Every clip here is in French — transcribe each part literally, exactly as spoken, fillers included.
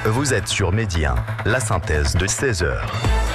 Vous êtes sur Midi un, la synthèse de seize heures.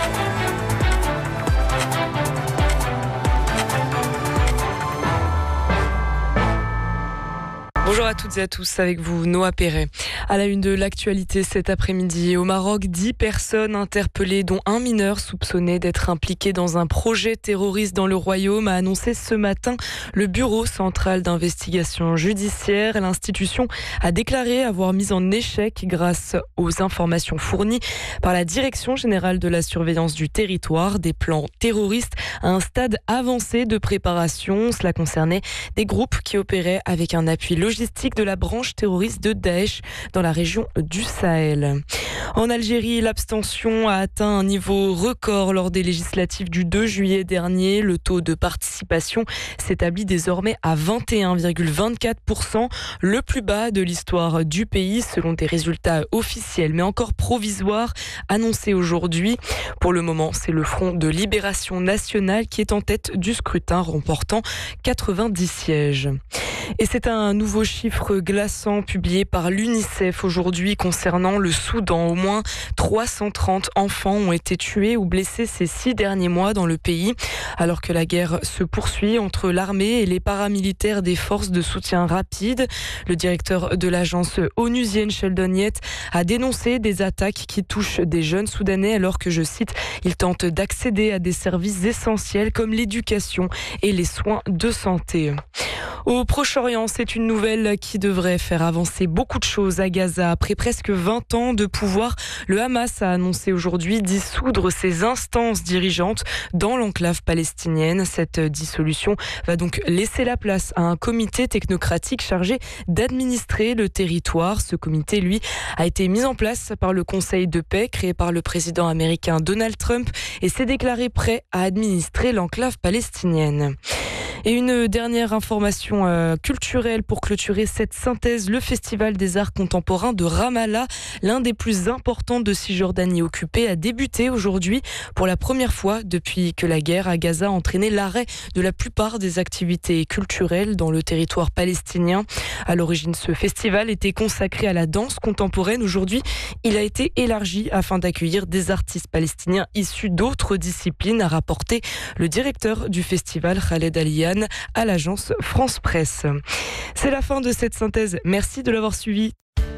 Bonjour à toutes et à tous, avec vous Noah Perret. À la une de l'actualité cet après-midi, au Maroc, dix personnes interpellées, dont un mineur soupçonné d'être impliqué dans un projet terroriste dans le royaume, a annoncé ce matin le Bureau central d'investigation judiciaire. L'institution a déclaré avoir mis en échec, grâce aux informations fournies par la Direction générale de la surveillance du territoire, des plans terroristes à un stade avancé de préparation. Cela concernait des groupes qui opéraient avec un appui logistique de la branche terroriste de Daesh dans la région du Sahel. En Algérie, l'abstention a atteint un niveau record lors des législatives du deux juillet dernier. Le taux de participation s'établit désormais à vingt et un virgule vingt-quatre pour cent, le plus bas de l'histoire du pays selon des résultats officiels mais encore provisoires annoncés aujourd'hui. Pour le moment, c'est le Front de Libération Nationale qui est en tête du scrutin, remportant quatre-vingt-dix sièges. Et c'est un nouveau chiffre glaçant publié par l'UNICEF aujourd'hui concernant le Soudan. Au moins trois cent trente enfants ont été tués ou blessés ces six derniers mois dans le pays, alors que la guerre se poursuit entre l'armée et les paramilitaires des forces de soutien rapide. Le directeur de l'agence onusienne Sheldon Yett a dénoncé des attaques qui touchent des jeunes Soudanais alors que, je cite, ils tentent d'accéder à des services essentiels comme l'éducation et les soins de santé. Au Proche-Orient, c'est une nouvelle qui devrait faire avancer beaucoup de choses à Gaza. Après presque vingt ans de pouvoir, le Hamas a annoncé aujourd'hui dissoudre ses instances dirigeantes dans l'enclave palestinienne. Cette dissolution va donc laisser la place à un comité technocratique chargé d'administrer le territoire. Ce comité, lui, a été mis en place par le Conseil de paix créé par le président américain Donald Trump et s'est déclaré prêt à administrer l'enclave palestinienne. Et une dernière information euh, culturelle pour clôturer cette synthèse. Le Festival des Arts Contemporains de Ramallah, l'un des plus importants de Cisjordanie occupée, a débuté aujourd'hui pour la première fois depuis que la guerre à Gaza a entraîné l'arrêt de la plupart des activités culturelles dans le territoire palestinien. À l'origine, ce festival était consacré à la danse contemporaine. Aujourd'hui, il a été élargi afin d'accueillir des artistes palestiniens issus d'autres disciplines, a rapporté le directeur du festival, Khaled Aliyan, à l'agence France Presse. C'est la fin de cette synthèse. Merci de l'avoir suivi.